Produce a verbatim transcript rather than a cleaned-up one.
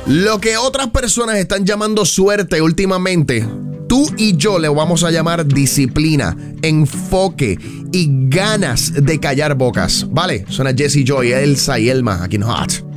Lo que otras personas están llamando suerte últimamente, tú y yo le vamos a llamar disciplina, enfoque y ganas de callar bocas. Vale, suena Jesse Joy, Elsa y Elma aquí en Hot.